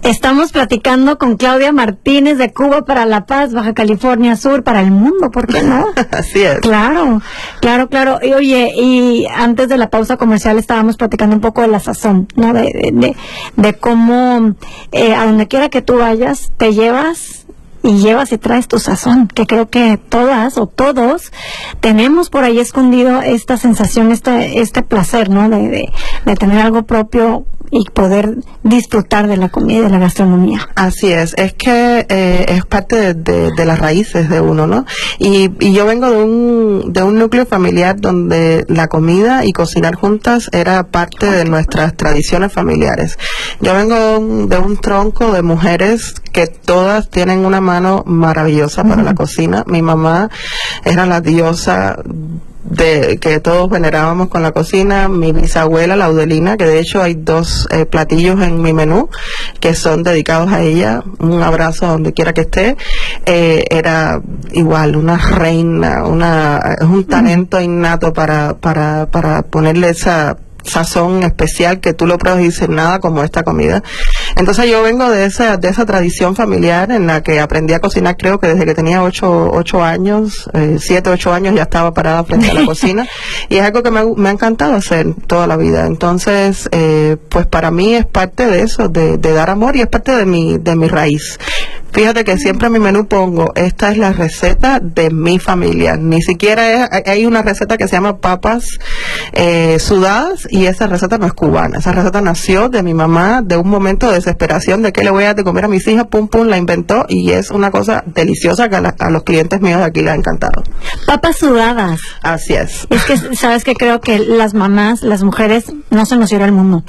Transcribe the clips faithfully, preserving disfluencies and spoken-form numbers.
Estamos platicando con Claudia Martínez de Cuba para La Paz, Baja California Sur, para el mundo, ¿por qué no? Así es. Claro, claro, claro. Y oye, y antes de la pausa comercial estábamos platicando un poco de la sazón, ¿no? De, de, de, de cómo eh, a donde quiera que tú vayas, te llevas y llevas y traes tu sazón, que creo que todas o todos tenemos por ahí escondido esta sensación, este este placer, ¿no? De, de, de tener algo propio y poder disfrutar de la comida y de la gastronomía. Así es, es que eh, es parte de, de, de las raíces de uno, ¿no? Y, y yo vengo de un, de un núcleo familiar donde la comida y cocinar juntas era parte de nuestras tradiciones familiares. Yo vengo de un, de un tronco de mujeres que todas tienen una mano maravillosa para uh-huh. la cocina. Mi mamá era la diosa de que todos venerábamos con la cocina. Mi bisabuela Laudelina, que de hecho hay dos eh, platillos en mi menú que son dedicados a ella, un abrazo a donde quiera que esté, eh, era igual una reina, una es un talento innato para para para ponerle esa sazón especial que tú lo pruebas y dices nada como esta comida. Entonces yo vengo de esa de esa tradición familiar en la que aprendí a cocinar, creo que desde que tenía ocho, ocho años, eh, siete, ocho años ya estaba parada frente a la cocina y es algo que me, me ha encantado hacer toda la vida. Entonces eh, pues para mí es parte de eso, de, de dar amor, y es parte de mi de mi raíz. Fíjate que siempre en mi menú pongo, esta es la receta de mi familia. Ni siquiera es, hay una receta que se llama papas eh, sudadas, y esa receta no es cubana. Esa receta nació de mi mamá, de un momento de desesperación de que le voy a dar de comer a mis hijas, pum pum, la inventó, y es una cosa deliciosa que a, la, a los clientes míos de aquí les ha encantado. Papas sudadas. Así es. Es que, sabes que creo que las mamás, las mujeres, no se nos cierra el mundo.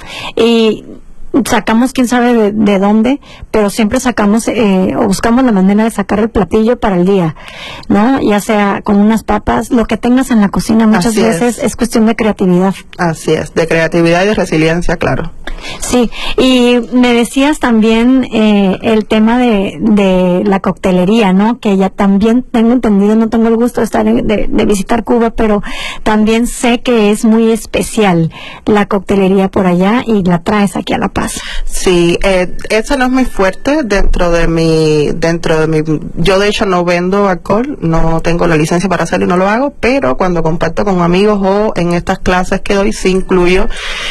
Y sacamos quién sabe de, de dónde, pero siempre sacamos eh, o buscamos la manera de sacar el platillo para el día, ¿no? Ya sea con unas papas, lo que tengas en la cocina, muchas Así veces es. es cuestión de creatividad. Así es, de creatividad y de resiliencia, claro. Sí, y me decías también eh, el tema de, de la coctelería, ¿no? Que ya también tengo entendido, no tengo el gusto de estar en, de, de visitar Cuba, pero también sé que es muy especial la coctelería por allá y la traes aquí a La Paz. Sí, eh, eso no es muy fuerte dentro de mi, dentro de mi, yo de hecho no vendo alcohol, no tengo la licencia para hacerlo y no lo hago, pero cuando comparto con amigos o en estas clases que doy sí incluyo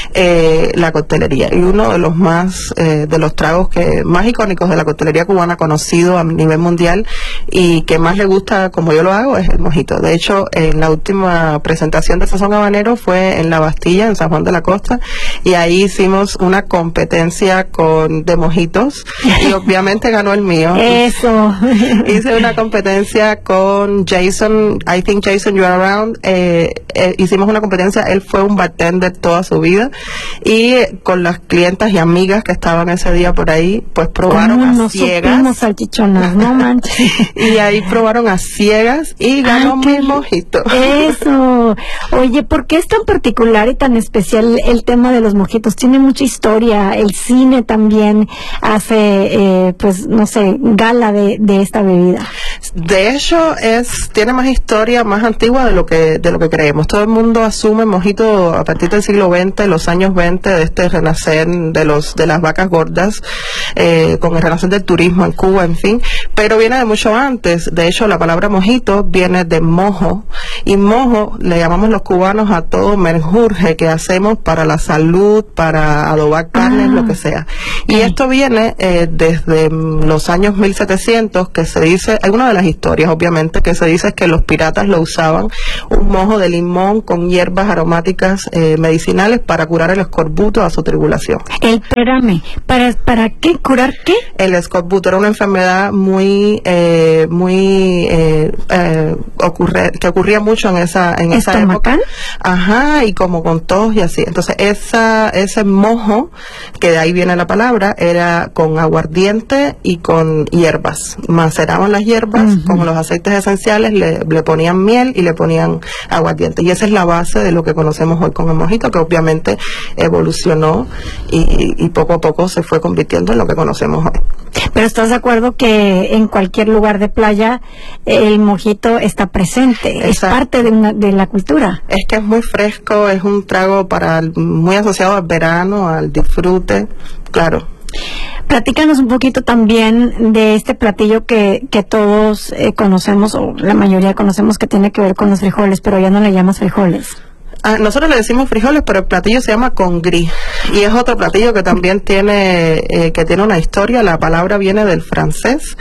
eh, la coctelería. Y uno de los más, eh, de los tragos que más icónicos de la coctelería cubana, conocido a nivel mundial y que más le gusta como yo lo hago, es el mojito. De hecho, en la última presentación de Sazón Habanero fue en La Bastilla, en San Juan de la Costa, y ahí hicimos una competencia con de mojitos y obviamente ganó el mío. Eso. Hice una competencia con Jason, I think Jason You Are Around, eh, eh, hicimos una competencia, él fue un bartender toda su vida, y eh, con las clientas y amigas que estaban ese día por ahí, pues probaron a ciegas. Salchichonas, no manches. Y ahí probaron a ciegas y ganó mi mojito. Eso. Oye, ¿por qué es tan particular y tan especial el tema de los mojitos? Tiene mucha historia, el cine también hace, eh, pues, no sé, gala de, de esta bebida. De hecho, es tiene más historia, más antigua de lo que de lo que creemos. Todo el mundo asume mojito a partir del siglo veinte, los años veinte, de este renacer de los de las vacas gordas, eh, con el renacer del turismo en Cuba, en fin, pero viene de mucho antes. De hecho, la palabra mojito viene de mojo, y mojo le llamamos los cubanos a todo menjurje que hacemos para la salud, para adobar carnes, ah, lo que sea. Y okay. Esto viene eh, desde los años mil setecientos, que se dice, hay una de las historias, obviamente, que se dice que los piratas lo usaban, un mojo de limón con hierbas aromáticas eh, medicinales para curar el escorbuto a su tribulación. El, espérame, ¿para, ¿para qué? ¿Curar qué? El escorbuto era una enfermedad muy, eh, muy, eh, eh, ocurre, que ocurría mucho en esa, en esa época. Ajá, y como con tos y así. Entonces, esa, ese mojo, que de ahí viene la palabra, era con aguardiente y con hierbas. Maceraban las hierbas, uh-huh, con los aceites esenciales, le, le ponían miel y le ponían aguardiente. Y esa es la base de lo que conocemos hoy como el mojito, que obviamente evolucionó y, y poco a poco se fue convirtiendo en lo que conocemos hoy. Pero ¿estás de acuerdo que en cualquier lugar de playa el mojito está presente? Exacto. Es parte de, una, de la cultura. Es que es muy fresco, es un trago para muy asociado al verano, al disfrute, claro. Platícanos un poquito también de este platillo que, que todos eh, conocemos, o la mayoría conocemos, que tiene que ver con los frijoles, pero ya no le llamas frijoles. Ah, nosotros le decimos frijoles, pero el platillo se llama congrí y es otro platillo que también tiene eh, que tiene una historia. La palabra viene del francés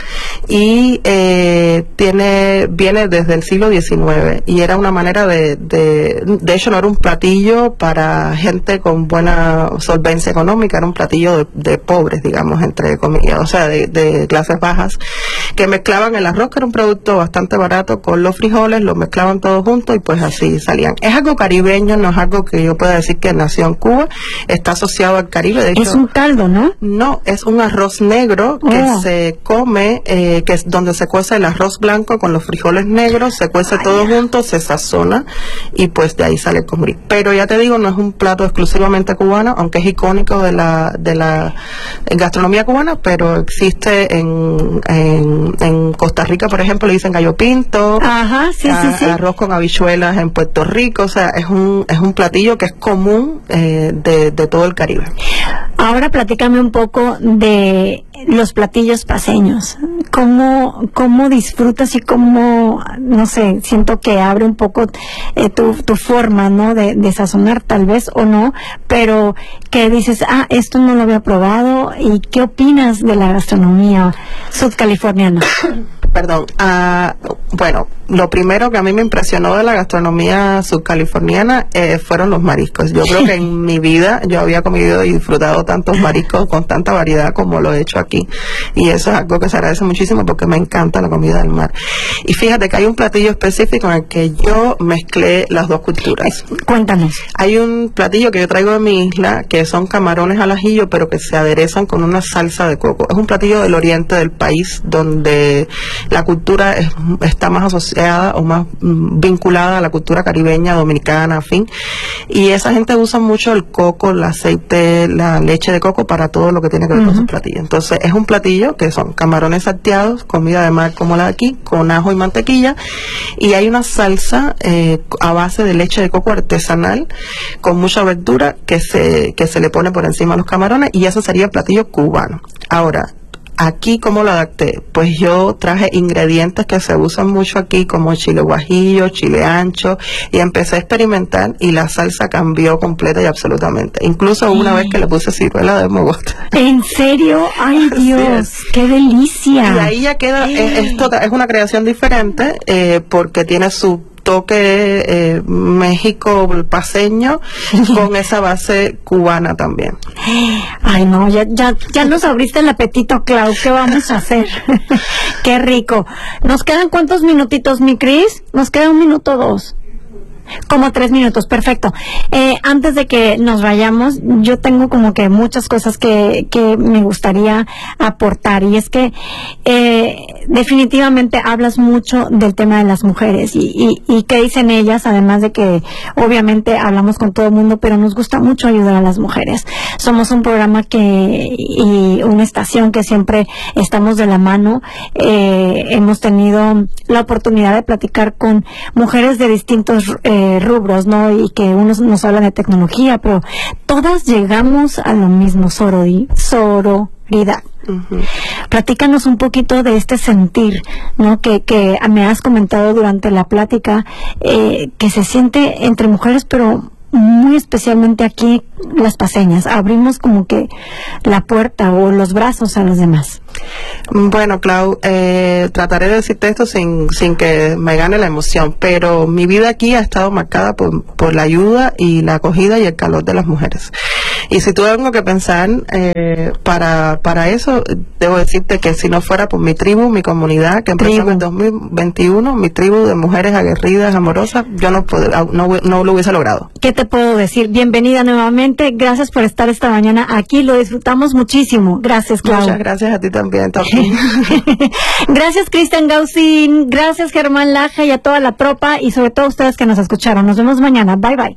y eh, tiene viene desde el siglo diecinueve y era una manera de, de de hecho no era un platillo para gente con buena solvencia económica, era un platillo de, de pobres, digamos, entre comillas, o sea, de, de clases bajas, que mezclaban el arroz, que era un producto bastante barato, con los frijoles, lo mezclaban todos juntos y pues así salían. Es algo caribeño, no es algo que yo pueda decir que nació en Cuba, está asociado al Caribe. De hecho, es un caldo, ¿no? No, es un arroz negro que oh. se come, eh, que es donde se cuece el arroz blanco con los frijoles negros, se cuece Ay, todo ya. junto, se sazona y pues de ahí sale el congrí. Pero ya te digo, no es un plato exclusivamente cubano, aunque es icónico de la de la gastronomía cubana, pero existe en, en, en Costa Rica, por ejemplo, le dicen gallo pinto. Ajá, sí, a, sí, sí. Arroz con habichuelas en Puerto Rico, o sea, es un es un platillo que es común eh, de, de todo el Caribe. Ahora platícame un poco de los platillos paceños. ¿Cómo, cómo disfrutas y cómo, no sé, siento que abre un poco eh, tu, tu forma, ¿no? De, de sazonar, tal vez, o no, pero que dices, ah, esto no lo había probado. ¿Y qué opinas de la gastronomía sudcaliforniana? Perdón, uh, bueno, lo primero que a mí me impresionó de la gastronomía subcaliforniana eh, fueron los mariscos. Yo creo que en mi vida yo había comido y disfrutado tantos mariscos con tanta variedad como lo he hecho aquí. Y eso es algo que se agradece muchísimo porque me encanta la comida del mar. Y fíjate que hay un platillo específico en el que yo mezclé las dos culturas. Cuéntanos. Hay un platillo que yo traigo de mi isla que son camarones al ajillo, pero que se aderezan con una salsa de coco. Es un platillo del oriente del país donde la cultura es, está más asociada o más mm, vinculada a la cultura caribeña, dominicana, en fin. Y esa gente usa mucho el coco, el aceite, la leche de coco para todo lo que tiene que ver uh-huh. con sus platillos. Entonces, es un platillo que son camarones salteados, comida de mar como la de aquí, con ajo y mantequilla. Y hay una salsa eh, a base de leche de coco artesanal, con mucha verdura que se, que se le pone por encima a los camarones. Y eso sería el platillo cubano. Ahora, aquí, ¿cómo lo adapté? Pues yo traje ingredientes que se usan mucho aquí, como chile guajillo, chile ancho, y empecé a experimentar y la salsa cambió completa y absolutamente. Incluso una vez que le puse ciruela de mogote. ¿En serio? ¡Ay, Dios! ¡Qué delicia! Y ahí ya queda, es, es, total, es una creación diferente, eh, porque tiene su toque eh, México paceño con esa base cubana también. Ay, no, ya ya ya nos abriste el apetito, Clau. ¿Qué vamos a hacer? Qué rico. ¿Nos quedan cuántos minutitos, mi Cris? Nos queda un minuto dos. Como tres minutos, perfecto. Eh, antes de que nos vayamos, yo tengo como que muchas cosas que, que me gustaría aportar, y es que eh, definitivamente hablas mucho del tema de las mujeres y, y, y qué dicen ellas, además de que obviamente hablamos con todo el mundo, pero nos gusta mucho ayudar a las mujeres. Somos un programa que y una estación que siempre estamos de la mano. Eh, hemos tenido la oportunidad de platicar con mujeres de distintos eh, rubros, ¿no? Y que unos nos hablan de tecnología, pero todas llegamos a lo mismo, sorori, sororidad. Uh-huh. Platícanos un poquito de este sentir, ¿no? Que, que me has comentado durante la plática, eh, que se siente entre mujeres, pero muy especialmente aquí las paceñas. Abrimos como que la puerta o los brazos a los demás. Bueno, Clau, eh, trataré de decirte esto sin, sin que me gane la emoción, pero mi vida aquí ha estado marcada por, por la ayuda y la acogida y el calor de las mujeres. Y si tuve algo que pensar eh, para, para eso, debo decirte que si no fuera por mi tribu, mi comunidad, que empezó en el dos mil veintiuno, mi tribu de mujeres aguerridas, amorosas, yo no, no, no lo hubiese logrado. ¿Qué te puedo decir? Bienvenida nuevamente, gracias por estar esta mañana aquí, lo disfrutamos muchísimo. Gracias, Clau. Muchas gracias a ti también, Toki. Gracias, Cristian Gausin, gracias, Germán Laja, y a toda la tropa, y sobre todo a ustedes que nos escucharon. Nos vemos mañana, bye bye.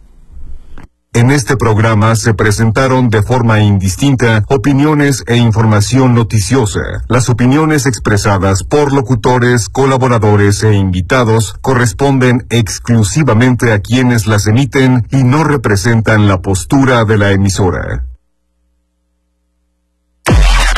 En este programa se presentaron de forma indistinta opiniones e información noticiosa. Las opiniones expresadas por locutores, colaboradores e invitados corresponden exclusivamente a quienes las emiten y no representan la postura de la emisora.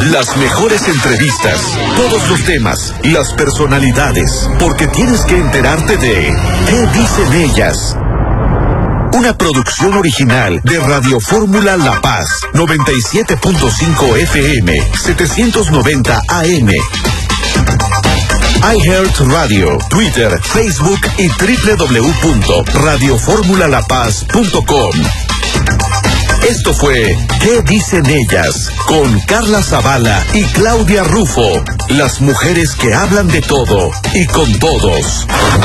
Las mejores entrevistas, todos los temas, las personalidades, porque tienes que enterarte de ¿qué dicen ellas? Una producción original de Radio Fórmula La Paz, noventa y siete punto cinco F M, setecientos noventa A M. iHeart Radio, Twitter, Facebook y doble u doble u doble u punto radio fórmula la paz punto com. Esto fue ¿Qué dicen ellas? Con Carla Zavala y Claudia Rufo. Las mujeres que hablan de todo y con todos.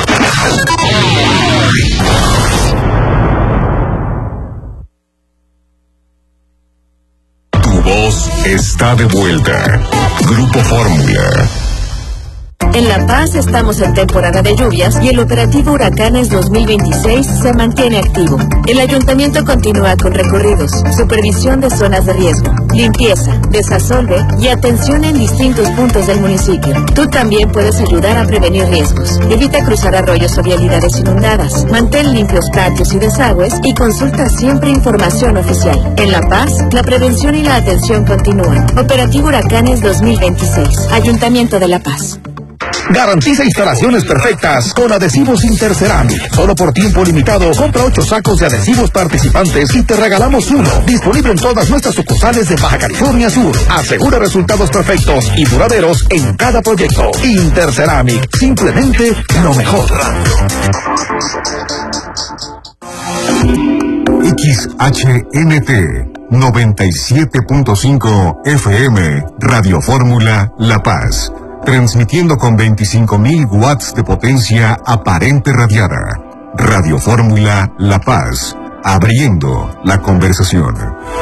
Tu voz está de vuelta. Grupo Fórmula. En La Paz estamos en temporada de lluvias y el operativo Huracanes dos mil veintiséis se mantiene activo. El ayuntamiento continúa con recorridos, supervisión de zonas de riesgo, limpieza, desasolve y atención en distintos puntos del municipio. Tú también puedes ayudar a prevenir riesgos. Evita cruzar arroyos o vialidades inundadas. Mantén limpios patios y desagües y consulta siempre información oficial. En La Paz, la prevención y la atención continúan. Operativo Huracanes dos mil veintiséis. Ayuntamiento de La Paz. Garantiza instalaciones perfectas con Adhesivos Interceramic. Solo por tiempo limitado, compra ocho sacos de adhesivos participantes y te regalamos uno. Disponible en todas nuestras sucursales de Baja California Sur. Asegura resultados perfectos y duraderos en cada proyecto. Interceramic, simplemente lo mejor. X H N T noventa y siete punto cinco F M, Radio Fórmula La Paz. Transmitiendo con veinticinco mil watts de potencia aparente radiada. Radio Fórmula La Paz, abriendo la conversación.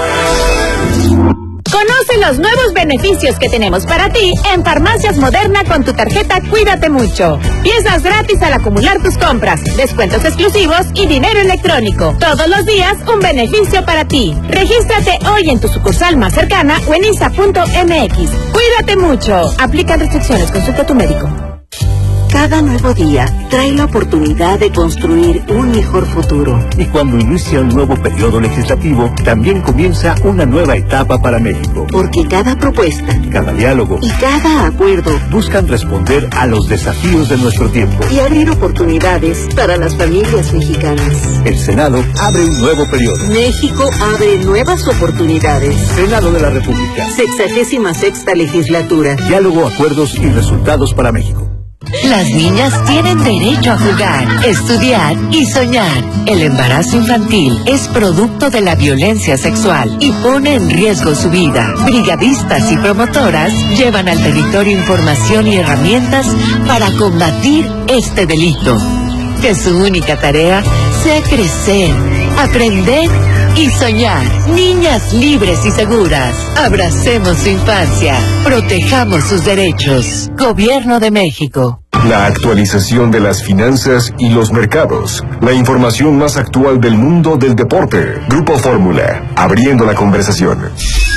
Conoce los nuevos beneficios que tenemos para ti en Farmacias Moderna con tu tarjeta Cuídate Mucho. Piezas gratis al acumular tus compras, descuentos exclusivos y dinero electrónico. Todos los días un beneficio para ti. Regístrate hoy en tu sucursal más cercana o en I S A punto M X. Cuídate Mucho. Aplican restricciones. Consulta a tu médico. Cada nuevo día trae la oportunidad de construir un mejor futuro. Y cuando inicia un nuevo periodo legislativo, también comienza una nueva etapa para México. Porque cada propuesta, cada diálogo y cada acuerdo buscan responder a los desafíos de nuestro tiempo y abrir oportunidades para las familias mexicanas. El Senado abre un nuevo periodo. México abre nuevas oportunidades. Senado de la República. Sexagésima sexta legislatura. Diálogo, acuerdos y resultados para México. Las niñas tienen derecho a jugar, estudiar y soñar. El embarazo infantil es producto de la violencia sexual y pone en riesgo su vida. Brigadistas y promotoras llevan al territorio información y herramientas para combatir este delito. Que su única tarea sea crecer, aprender y soñar. Niñas libres y seguras. Abracemos su infancia. Protejamos sus derechos. Gobierno de México. La actualización de las finanzas y los mercados. La información más actual del mundo del deporte. Grupo Fórmula, abriendo la conversación.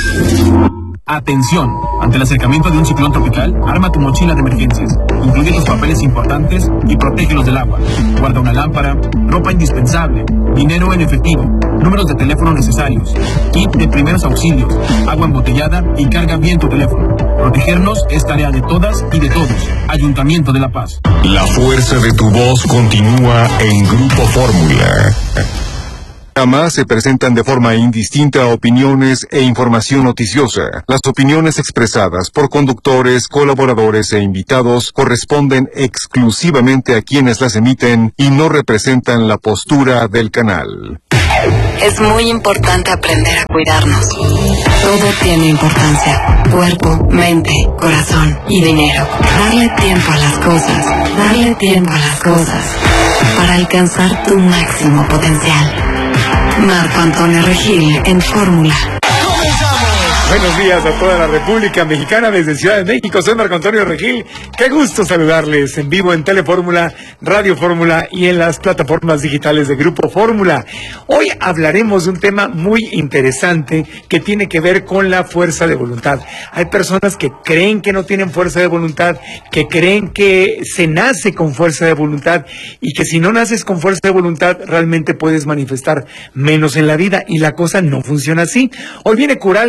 Atención, ante el acercamiento de un ciclón tropical, arma tu mochila de emergencias, incluye tus papeles importantes y protégelos del agua. Guarda una lámpara, ropa indispensable, dinero en efectivo, números de teléfono necesarios, kit de primeros auxilios, agua embotellada y carga bien tu teléfono. Protegernos es tarea de todas y de todos. Ayuntamiento de La Paz. La fuerza de tu voz continúa en Grupo Fórmula. Jamás se presentan de forma indistinta opiniones e información noticiosa. Las opiniones expresadas por conductores, colaboradores e invitados corresponden exclusivamente a quienes las emiten y no representan la postura del canal. Es muy importante aprender a cuidarnos. Todo tiene importancia. Cuerpo, mente, corazón y dinero. Darle tiempo a las cosas. Darle tiempo a las cosas. Para alcanzar tu máximo potencial. Marco Antonio Regil en Fórmula. Buenos días a toda la República Mexicana desde Ciudad de México. Soy Marco Antonio Regil. Qué gusto saludarles en vivo en Telefórmula, Radio Fórmula y en las plataformas digitales de Grupo Fórmula. Hoy hablaremos de un tema muy interesante que tiene que ver con la fuerza de voluntad. Hay personas que creen que no tienen fuerza de voluntad, que creen que se nace con fuerza de voluntad y que si no naces con fuerza de voluntad realmente puedes manifestar menos en la vida y la cosa no funciona así. Hoy viene Kural Mujay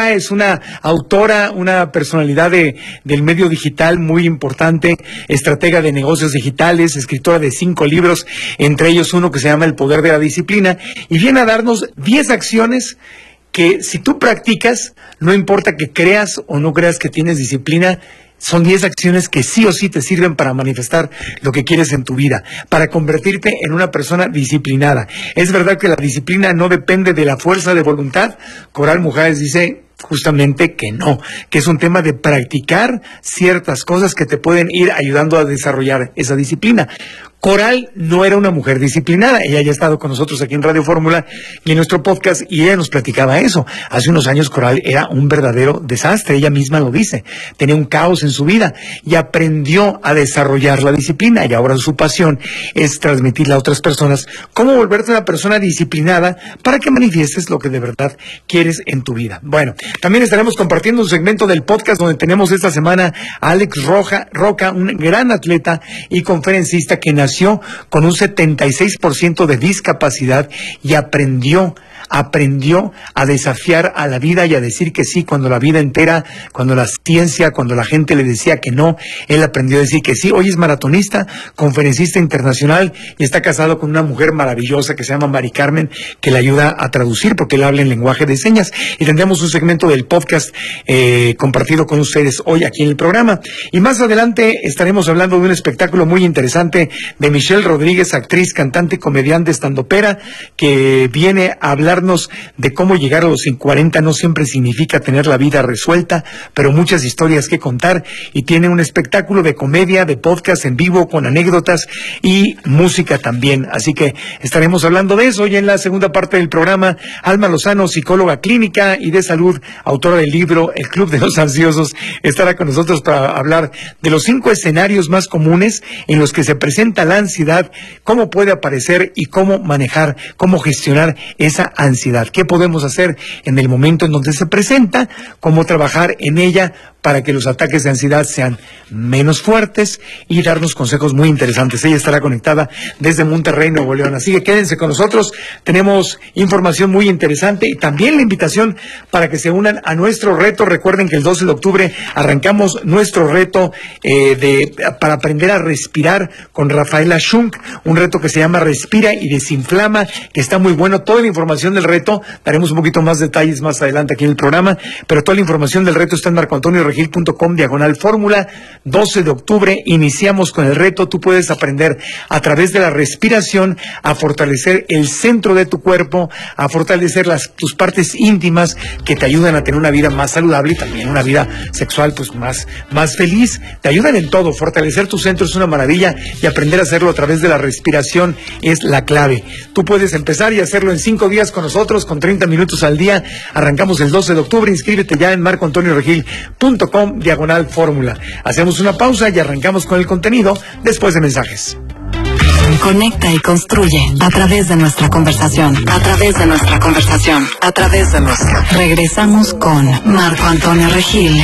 Ella es una autora, una personalidad de, del medio digital muy importante, estratega de negocios digitales, escritora de cinco libros, entre ellos uno que se llama El Poder de la Disciplina, y viene a darnos diez acciones que si tú practicas, no importa que creas o no creas que tienes disciplina, son diez acciones que sí o sí te sirven para manifestar lo que quieres en tu vida, para convertirte en una persona disciplinada. Es verdad que la disciplina no depende de la fuerza de voluntad. Coral Mujáez dice justamente que no, que es un tema de practicar ciertas cosas que te pueden ir ayudando a desarrollar esa disciplina. Coral no era una mujer disciplinada, ella ya ha estado con nosotros aquí en Radio Fórmula y en nuestro podcast, y ella nos platicaba eso. Hace unos años Coral era un verdadero desastre, ella misma lo dice, tenía un caos en su vida y aprendió a desarrollar la disciplina, y ahora su pasión es transmitirle a otras personas cómo volverte una persona disciplinada para que manifiestes lo que de verdad quieres en tu vida. Bueno, también estaremos compartiendo un segmento del podcast donde tenemos esta semana a Alex Roja, Roca, un gran atleta y conferencista que nació con un setenta y seis por ciento de discapacidad y aprendió aprendió a desafiar a la vida y a decir que sí cuando la vida entera, cuando la ciencia, cuando la gente le decía que no, él aprendió a decir que sí. Hoy es maratonista, conferencista internacional y está casado con una mujer maravillosa que se llama Mari Carmen, que le ayuda a traducir porque él habla en lenguaje de señas, y tendremos un segmento del podcast eh, compartido con ustedes hoy aquí en el programa. Y más adelante estaremos hablando de un espectáculo muy interesante de Michelle Rodríguez, actriz, cantante, comediante, estandopera, que viene a hablar de cómo llegar a los cuarenta no siempre significa tener la vida resuelta, pero muchas historias que contar, y tiene un espectáculo de comedia, de podcast en vivo con anécdotas y música también. Así que estaremos hablando de eso. Y en la segunda parte del programa, Alma Lozano, psicóloga clínica y de salud, autora del libro El Club de los Ansiosos, estará con nosotros para hablar de los cinco escenarios más comunes en los que se presenta la ansiedad, cómo puede aparecer y cómo manejar, cómo gestionar esa ansiedad. Ansiedad. ¿Qué podemos hacer en el momento en donde se presenta? ¿Cómo trabajar en ella para que los ataques de ansiedad sean menos fuertes? Y darnos consejos muy interesantes. Ella estará conectada desde Monterrey, Nuevo León. Así que quédense con nosotros. Tenemos información muy interesante y también la invitación para que se unan a nuestro reto. Recuerden que el doce de octubre arrancamos nuestro reto eh, de para aprender a respirar con Rafaela Schunk, un reto que se llama Respira y Desinflama, que está muy bueno. Toda la información del reto, daremos un poquito más detalles más adelante aquí en el programa, pero toda la información del reto está en marco antonio regil punto com diagonal fórmula. Doce de octubre iniciamos con el reto. Tú puedes aprender a través de la respiración a fortalecer el centro de tu cuerpo, a fortalecer las tus partes íntimas que te ayudan a tener una vida más saludable y también una vida sexual pues más, más feliz. Te ayudan en todo. Fortalecer tu centro es una maravilla y aprender a hacerlo a través de la respiración es la clave. Tú puedes empezar y hacerlo en cinco días con nosotros, con treinta minutos al día. Arrancamos el doce de octubre. Inscríbete ya en marco antonio regil punto com diagonal fórmula. Hacemos una pausa y arrancamos con el contenido después de mensajes. Conecta y construye a través de nuestra conversación, a través de nuestra conversación, a través de nuestra. Regresamos con Marco Antonio Regil.